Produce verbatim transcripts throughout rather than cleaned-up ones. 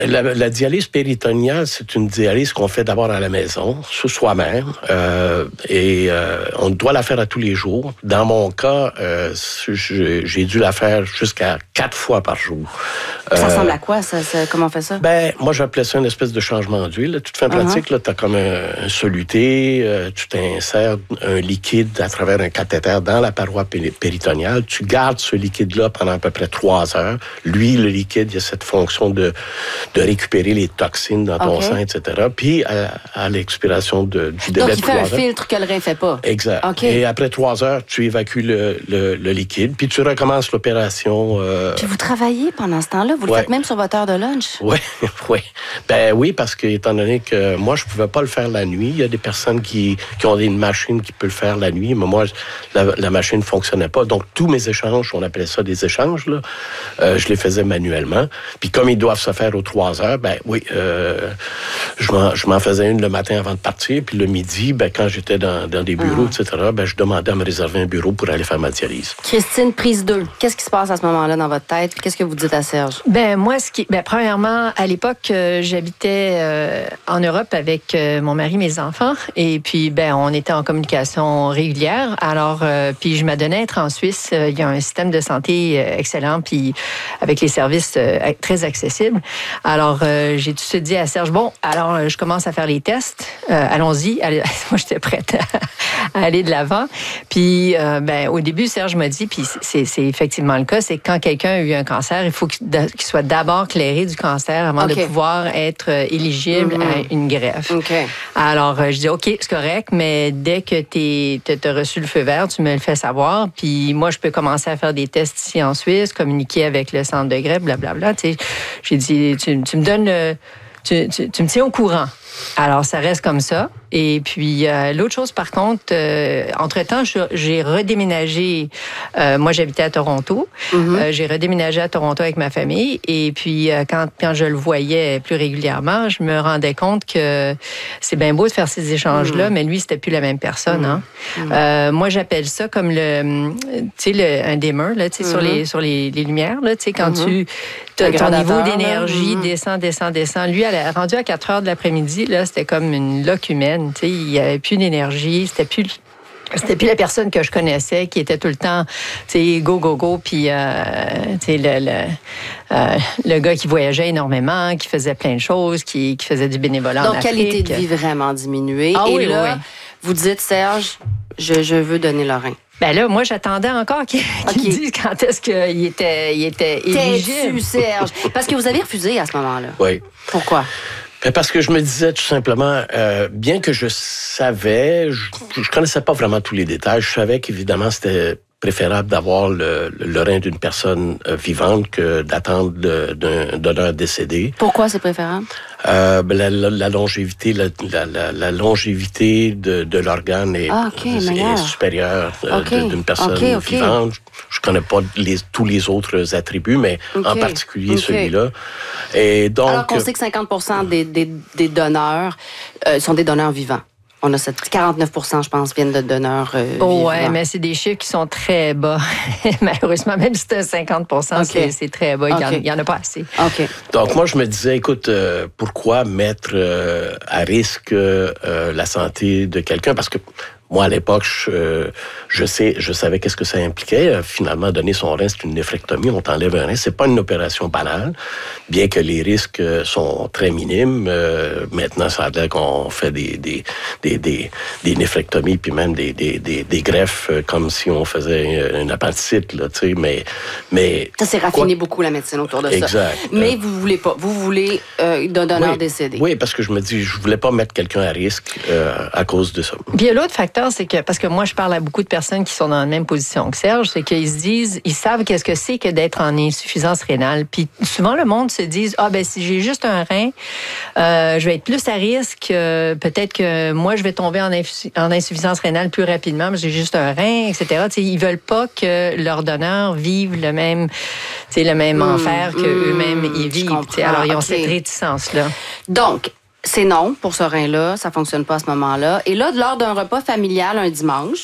La, la dialyse péritoniale, c'est une dialyse qu'on fait d'abord à la maison, sur soi-même, euh, et euh, on doit la faire à tous les jours. Dans mon cas, euh, j'ai, j'ai dû la faire jusqu'à quatre fois par jour. Ça euh, ressemble à quoi, ça, ça, comment on fait ça? Ben, moi, j'appelais ça une espèce de changement d'huile. Toute fin pratique, uh-huh. là, t'as comme un, un soluté, euh, tu t'insères un liquide à travers un cathéter dans la paroi péri- péritoniale. Tu gardes ce liquide-là pendant à peu près trois heures. Lui, le liquide, il y a cette fonction de de récupérer les toxines dans ton okay. sang, et cetera. Puis, à, à l'expiration de, du délai Donc, de il fait un heures, filtre que le rein ne fait pas. Exact. Okay. Et après trois heures, tu évacues le, le, le liquide, puis tu recommences l'opération. Euh... Puis vous travaillez pendant ce temps-là? Vous le ouais. faites même sur votre heure de lunch? Oui, oui. Ben oui, parce que étant donné que moi, je ne pouvais pas le faire la nuit, il y a des personnes qui, qui ont une machine qui peut le faire la nuit, mais moi, la, la machine ne fonctionnait pas. Donc, tous mes échanges, on appelait ça des échanges, là, euh, je les faisais manuellement. Puis comme ils doivent se faire aux trois heures, ben oui, euh, je, m'en, je m'en faisais une le matin avant de partir, puis le midi, ben quand j'étais dans, dans des bureaux, ah. et cetera, ben je demandais à me réserver un bureau pour aller faire ma dialyse. Christine, prise deux. Qu'est-ce qui se passe à ce moment-là dans votre tête? Qu'est-ce que vous dites à Serge? Ben moi, ce qui, ben premièrement, à l'époque, euh, j'habitais euh, en Europe avec euh, mon mari, mes enfants, et puis ben on était en communication régulière. Alors, euh, puis je m'adonnais à être en Suisse. Euh, il y a un système de santé euh, excellent, puis avec les services euh, très accessibles. Alors, euh, j'ai tout de suite dit à Serge, bon, alors euh, je commence à faire les tests. Euh, allons-y. Allez, moi, j'étais prête à, à aller de l'avant. Puis, euh, ben, au début, Serge m'a dit, puis c'est, c'est effectivement le cas, c'est que quand quelqu'un a eu un cancer, il faut qu'il, qu'il soit d'abord clairé du cancer avant okay. de pouvoir être éligible mm-hmm. à une greffe. Okay. Alors, euh, je dis, OK, c'est correct, mais dès que tu as reçu le feu vert, tu me le fais savoir. Puis moi, je peux commencer à faire des tests ici en Suisse, communiquer avec le centre de greffe, blablabla. Tu sais, j'ai dit, tu, tu me donnes le... Tu, tu, tu me tiens au courant. Alors, ça reste comme ça. Et puis, euh, l'autre chose, par contre, euh, entre-temps, je, j'ai redéménagé. Euh, moi, j'habitais à Toronto. Mm-hmm. Euh, j'ai redéménagé à Toronto avec ma famille. Et puis, euh, quand, quand je le voyais plus régulièrement, je me rendais compte que c'est bien beau de faire ces échanges-là, mm-hmm. mais lui, c'était plus la même personne. Hein? Mm-hmm. Euh, moi, j'appelle ça comme le, tu sais, le, un dimmer, là, tu sais, mm-hmm. sur les, sur les, les lumières, là, tu sais, quand mm-hmm. tu, ton niveau d'énergie mm-hmm. descend, descend, descend. Lui, elle a rendu à quatre heures de l'après-midi, là, c'était comme une loque humaine. Tu sais, il n'y avait plus d'énergie, c'était plus... C'était plus la personne que je connaissais qui était tout le temps, tu sais, go, go, go, puis, euh, tu sais, le, le, euh, le gars qui voyageait énormément, qui faisait plein de choses, qui, qui faisait du bénévolat en Afrique. Donc, qualité de vie vraiment diminuée. Ah, Et oui, là, oui. vous dites, Serge, je, je veux donner le rein. Ben là, moi, j'attendais encore qu'il, qu'il okay. me dise quand est-ce qu'il était, il était éligible. T'es-tu, Serge? Parce que vous avez refusé à ce moment-là. Oui. Pourquoi? Parce que je me disais tout simplement, euh, bien que je savais, je, je connaissais pas vraiment tous les détails, je savais qu'évidemment c'était préférable d'avoir le, le rein d'une personne vivante que d'attendre le, d'un donneur décédé. Pourquoi c'est préférable? Euh, ben la, la, la longévité, la, la, la longévité de, de l'organe est, ah, okay, est supérieure okay. d'une personne okay, okay. vivante. Je ne connais pas les, tous les autres attributs, mais okay. en particulier okay. celui-là. Et donc, alors qu'on sait que cinquante pour cent des, des, des donneurs euh, sont des donneurs vivants. On a cette quarante-neuf pour cent, je pense, viennent de donneurs euh, oh, vivants. Oui, mais c'est des chiffres qui sont très bas. Malheureusement, même si c'est cinquante pour cent, okay. c'est, c'est très bas. Okay. Il n'y en, en a pas assez. Okay. Donc, moi, je me disais, écoute, euh, pourquoi mettre euh, à risque euh, la santé de quelqu'un? Parce que moi, à l'époque, je, je sais, je savais qu'est-ce que ça impliquait. Finalement, donner son rein, c'est une néphrectomie. On t'enlève un rein. C'est pas une opération banale, bien que les risques sont très minimes. Euh, maintenant, ça a l'air qu'on fait des, des, des, des, des néphrectomies, puis même des, des, des, des greffes, comme si on faisait une appendicite, là, tu sais, mais, mais... Ça s'est raffiné quoi? Beaucoup, la médecine, autour de exact. Ça. Mais euh, vous voulez pas. Vous voulez euh, d'un donneur oui, décédé. Oui, parce que je me dis, je voulais pas mettre quelqu'un à risque euh, à cause de ça. Puis l'autre facteur, c'est que, parce que moi, je parle à beaucoup de personnes qui sont dans la même position que Serge, c'est qu'ils se disent, ils savent qu'est-ce que c'est que d'être en insuffisance rénale. Puis souvent, le monde se dit, ah, ben si j'ai juste un rein, euh, je vais être plus à risque. Euh, peut-être que moi, je vais tomber en, insu- en insuffisance rénale plus rapidement parce que j'ai juste un rein, et cetera. T'sais, ils veulent pas que leurs donneurs vivent le même, le même mmh, enfer qu'eux-mêmes mmh, ils vivent. Alors, ils ont okay. cette réticence-là. Donc, c'est non pour ce rein-là, ça fonctionne pas à ce moment-là. Et là, lors d'un repas familial un dimanche,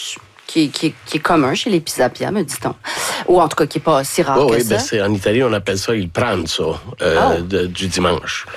qui, qui, qui est commun chez les Pisapia, me dit-on. Ou en tout cas, qui n'est pas si rare oh, que oui, ça. ben c'est, en Italie, on appelle ça il pranzo euh, oh. de, du dimanche.